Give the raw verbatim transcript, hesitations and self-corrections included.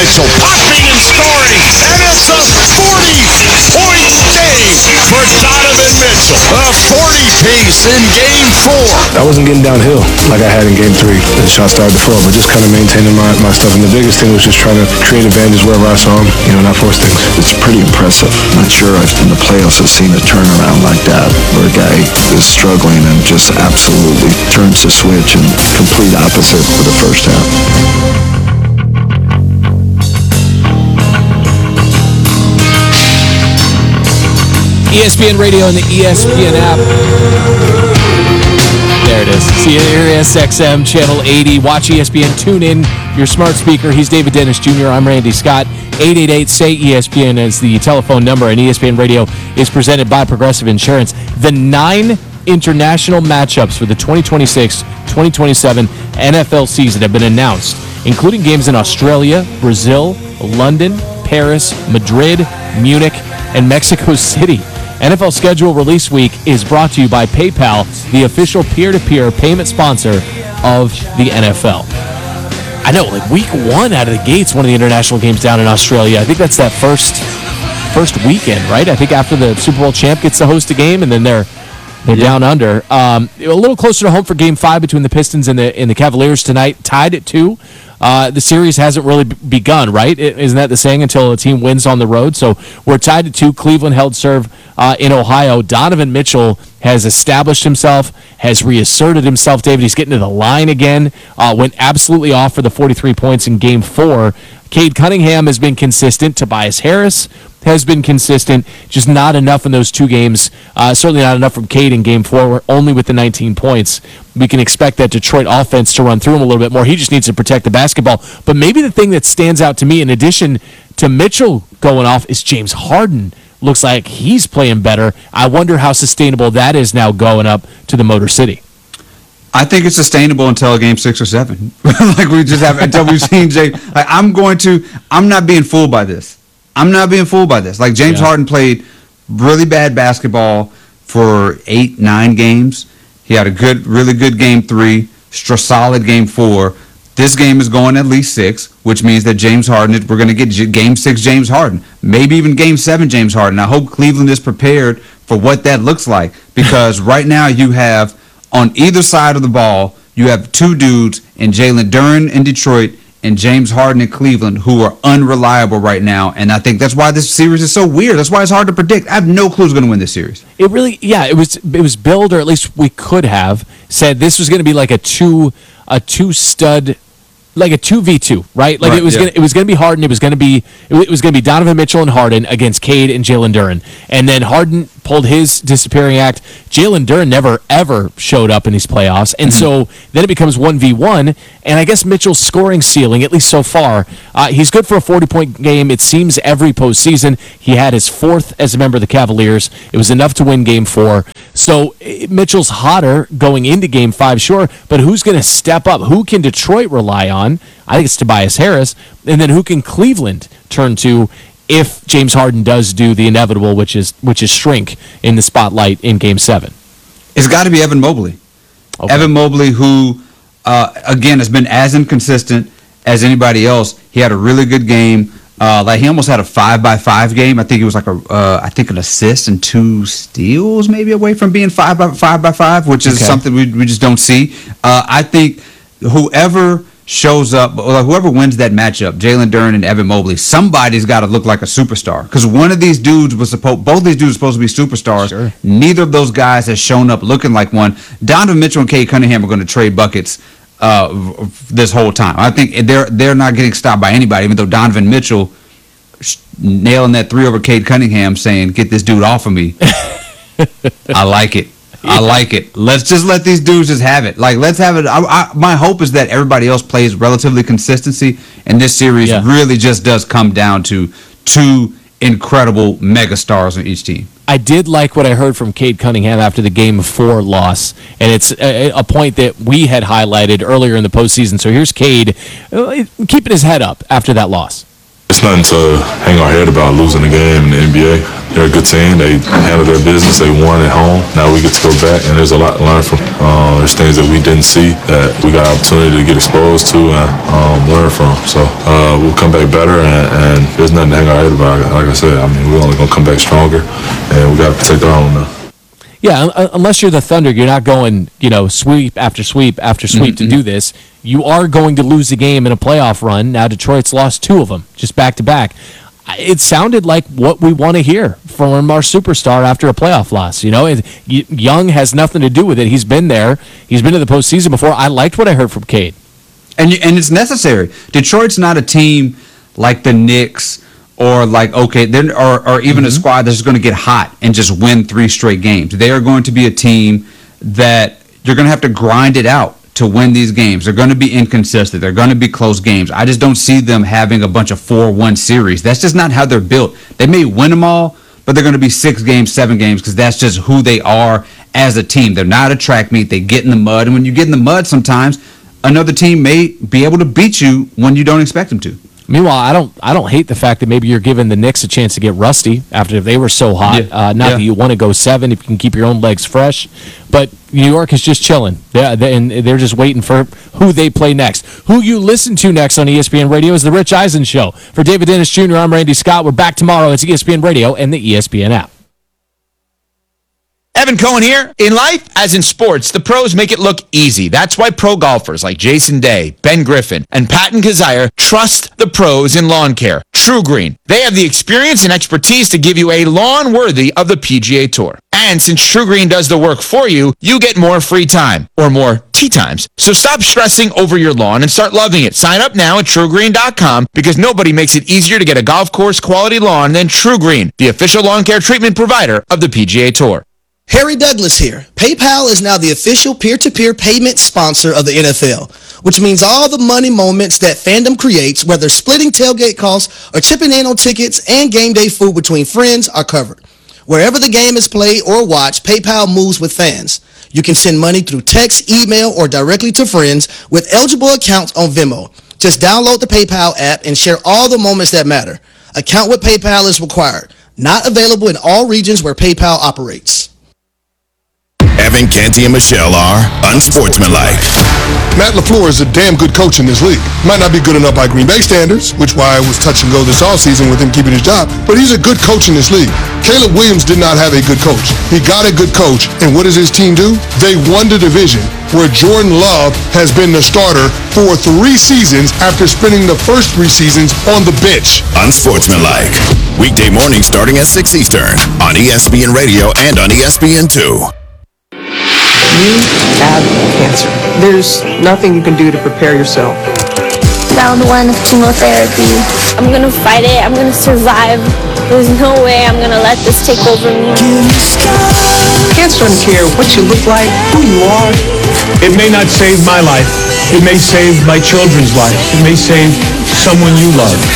Mitchell popping and scoring, and it's a forty-point day for Donovan Mitchell. A forty-piece in Game four. I wasn't getting downhill like I had in Game three. The shot started to fall, but just kind of maintaining my, my stuff. And the biggest thing was just trying to create advantage wherever I saw him, you know, not force things. It's pretty impressive. Not sure I've in the playoffs I've seen a turnaround like that, where a guy is struggling and just absolutely turns the switch and complete opposite for the first half. E S P N Radio and the E S P N app. There it is. Sirius X M, Channel eighty. Watch E S P N. Tune in your smart speaker. He's David Dennis Junior I'm Randy Scott. eight eight eight, S A Y, E S P N is the telephone number, and E S P N Radio is presented by Progressive Insurance. The nine international matchups for the twenty twenty-six twenty twenty-seven N F L season have been announced, including games in Australia, Brazil, London, Paris, Madrid, Munich, and Mexico City. N F L Schedule Release Week is brought to you by PayPal, the official peer-to-peer payment sponsor of the N F L. I know, like week one out of the gates, one of the international games down in Australia. I think that's that first first weekend, right? I think after the Super Bowl champ gets to host a game, and then they're they're yeah. down under. Um, a little closer to home for Game Five between the Pistons and the and the Cavaliers tonight, tied at two. Uh, the series hasn't really begun, right? Isn't that the saying? Until a team wins on the road. So we're tied to two. Cleveland held serve uh, in Ohio. Donovan Mitchell has established himself, has reasserted himself. David, he's getting to the line again. Uh, went absolutely off for the forty-three points in Game Four. Cade Cunningham has been consistent. Tobias Harris has been consistent. Just not enough in those two games. Uh, certainly not enough from Cade in Game Four. We're only with the nineteen points. We can expect that Detroit offense to run through him a little bit more. He just needs to protect the basketball. But maybe the thing that stands out to me, in addition to Mitchell going off, is James Harden. Looks like he's playing better. I wonder how sustainable that is now going up to the Motor City. I think it's sustainable until game six or seven. like we just have until we've seen Jay. Like I'm going to. I'm not being fooled by this. I'm not being fooled by this. Like James yeah. Harden played really bad basketball for eight, nine games. He had a good, really good game three, solid game four. This game is going at least six, which means that James Harden, we're going to get game six James Harden, maybe even game seven James Harden. I hope Cleveland is prepared for what that looks like, because right now you have, on either side of the ball, you have two dudes in Jalen Duren in Detroit and James Harden in Cleveland who are unreliable right now, and I think that's why this series is so weird. That's why it's hard to predict. I have no clue who's going to win this series. It really, yeah, it was it was billed, or at least we could have said this was going to be like a two a two stud. Like a two v two, right? Like right, it was yeah. gonna, it was going to be Harden. It was going to be it was going to be Donovan Mitchell and Harden against Cade and Jalen Duren, and then Harden pulled his disappearing act. Jalen Duren never ever showed up in these playoffs, and mm-hmm. so then it becomes one v one. And I guess Mitchell's scoring ceiling, at least so far, uh, he's good for a forty point game. It seems every postseason. He had his fourth as a member of the Cavaliers. It was enough to win Game Four. So Mitchell's hotter going into Game Five, sure, but who's going to step up? Who can Detroit rely on? I think it's Tobias Harris. And then who can Cleveland turn to if James Harden does do the inevitable, which is which is shrink in the spotlight in Game seven? It's got to be Evan Mobley. Okay. Evan Mobley, who, uh, again, has been as inconsistent as anybody else. He had a really good game. Uh, like he almost had a five by five game. I think it was like a, uh, I think an assist and two steals maybe away from being five by five by five, which is okay. something we we just don't see. Uh, I think whoever shows up, or whoever wins that matchup, Jalen Duren and Evan Mobley, somebody's got to look like a superstar. Because one of these dudes was supposed, both these dudes are supposed to be superstars. Sure. Neither of those guys has shown up looking like one. Donovan Mitchell and Cade Cunningham are going to trade buckets uh, this whole time. I think they're they're not getting stopped by anybody, even though Donovan Mitchell nailing that three over Cade Cunningham, saying, "Get this dude off of me." I like it. I like it. Let's just let these dudes just have it. Like, let's have it. I, I, my hope is that everybody else plays relatively consistency, and this series yeah. really just does come down to two incredible megastars on each team. I did like what I heard from Cade Cunningham after the Game four loss, and it's a, a point that we had highlighted earlier in the postseason. So here's Cade uh, keeping his head up after that loss. It's nothing to hang our head about losing a game in the N B A. They're a good team. They handled their business. They won at home. Now we get to go back, and there's a lot to learn from. Uh, there's things that we didn't see that we got opportunity to get exposed to and um, learn from. So uh, we'll come back better, and, and there's nothing to hang our head about. Like I said, I mean, we're only going to come back stronger, and we got to protect our own now. Yeah, unless you're the Thunder, you're not going, you know, sweep after sweep after sweep mm-hmm. to do this. You are going to lose a game in a playoff run. Now Detroit's lost two of them, just back to back. It sounded like what we want to hear from our superstar after a playoff loss. You know, it, Young has nothing to do with it. He's been there. He's been to the postseason before. I liked what I heard from Cade. And, and it's necessary. Detroit's not a team like the Knicks or like, okay, then or, or even mm-hmm. a squad that's going to get hot and just win three straight games. They are going to be a team that you're going to have to grind it out to win these games. They're going to be inconsistent. They're going to be close games. I just don't see them having a bunch of four one series. That's just not how they're built. They may win them all, but they're going to be six games, seven games, because that's just who they are as a team. They're not a track meet. They get in the mud, and when you get in the mud sometimes, another team may be able to beat you when you don't expect them to. Meanwhile, I don't I don't hate the fact that maybe you're giving the Knicks a chance to get rusty after they were so hot. Yeah. Uh, not yeah. that you want to go seven if you can keep your own legs fresh. But New York is just chilling. They're, they're, and they're just waiting for who they play next. Who you listen to next on E S P N Radio is The Rich Eisen Show. For David Dennis Junior, I'm Randy Scott. We're back tomorrow. It's E S P N Radio and the E S P N app. Evan Cohen here. In life, as in sports, the pros make it look easy. That's why pro golfers like Jason Day, Ben Griffin, and Patton Kazire trust the pros in lawn care. True Green. They have the experience and expertise to give you a lawn worthy of the P G A Tour. And since True Green does the work for you, you get more free time, or more tee times. So stop stressing over your lawn and start loving it. Sign up now at true green dot com because nobody makes it easier to get a golf course quality lawn than True Green, the official lawn care treatment provider of the P G A Tour. Harry Douglas here. PayPal is now the official peer-to-peer payment sponsor of the N F L, which means all the money moments that fandom creates, whether splitting tailgate costs or chipping in on tickets and game day food between friends, are covered. Wherever the game is played or watched, PayPal moves with fans. You can send money through text, email, or directly to friends with eligible accounts on Venmo. Just download the PayPal app and share all the moments that matter. Account with PayPal is required. Not available in all regions where PayPal operates. Evan, Canty, and Michelle are unsportsmanlike. Matt LaFleur is a damn good coach in this league. Might not be good enough by Green Bay standards, which why it was touch and go this offseason with him keeping his job, but he's a good coach in this league. Caleb Williams did not have a good coach. He got a good coach, and what does his team do? They won the division, where Jordan Love has been the starter for three seasons after spending the first three seasons on the bench. Unsportsmanlike. Weekday morning starting at six Eastern on E S P N Radio and on E S P N two. You have cancer. There's nothing you can do to prepare yourself. Round one of chemotherapy. I'm gonna fight it. I'm gonna survive. There's no way I'm gonna let this take over me. Cancer doesn't care what you look like, who you are. It may not save my life. It may save my children's life. It may save someone you love.